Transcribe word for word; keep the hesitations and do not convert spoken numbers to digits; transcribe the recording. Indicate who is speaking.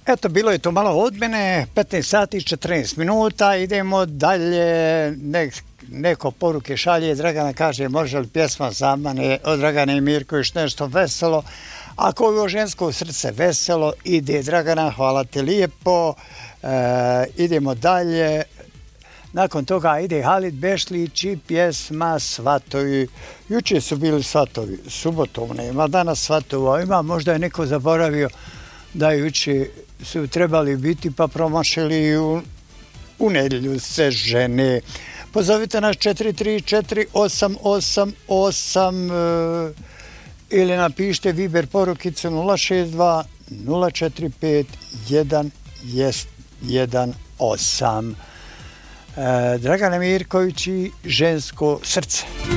Speaker 1: Eto, bilo je to malo od mene, petnaest sati i četrnaest minuta, idemo dalje, Nek, neko poruke šalje, Dragana kaže, može li pjesma za mene od Dragane Mirković nešto veselo, ako je ovo žensko srce veselo, ide Dragana, hvala ti lijepo, e, idemo dalje, nakon toga ide Halid Bešlić i pjesma Svatovi, jučer su bili svatovi, subotom nema, danas svatova ima, možda je neko zaboravio da jučer su trebali biti pa promašili u, u nedjelju se žene. Pozovite nas četiri tri četiri osam osam osam e, ili napišite Viber porukicu nula šest dva nula četiri pet jedan jedan osam. E, Dragana Mirković i žensko srce.